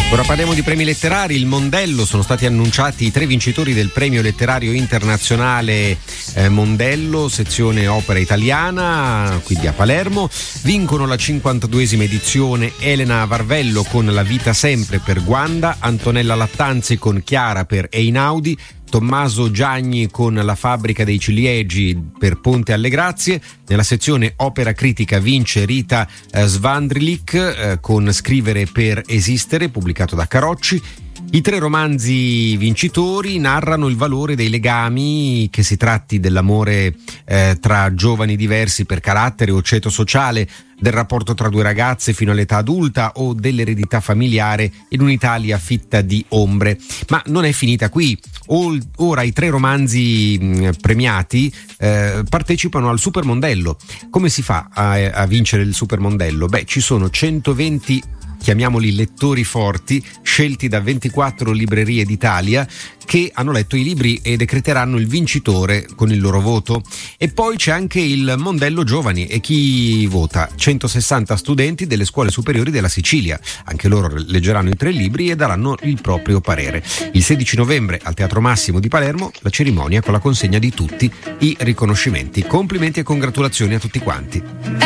Ora parliamo di premi letterari. Il Mondello, sono stati annunciati i 3 vincitori del premio letterario internazionale Mondello, sezione opera italiana, quindi a Palermo. Vincono la 52esima edizione Elena Varvello con La vita sempre per Guanda, Antonella Lattanzi con Chiara per Einaudi, Tommaso Giagni con La fabbrica dei ciliegi per Ponte alle Grazie. Nella sezione opera critica vince Rita Svandrilik con Scrivere per esistere, pubblicato da Carocci. I 3 romanzi vincitori narrano il valore dei legami, che si tratti dell'amore tra giovani diversi per carattere o ceto sociale, del rapporto tra 2 ragazze fino all'età adulta o dell'eredità familiare in un'Italia fitta di ombre. Ma non è finita qui. Ora i 3 romanzi premiati partecipano al Super Mondello. Come si fa a vincere il Super Mondello? Beh, ci sono 120, chiamiamoli lettori forti, scelti da 24 librerie d'Italia, che hanno letto i libri e decreteranno il vincitore con il loro voto. E poi c'è anche il Mondello Giovani, e chi vota? 160 studenti delle scuole superiori della Sicilia. Anche loro leggeranno i 3 libri e daranno il proprio parere. Il 16 novembre al Teatro Massimo di Palermo la cerimonia con la consegna di tutti i riconoscimenti. Complimenti e congratulazioni a tutti quanti.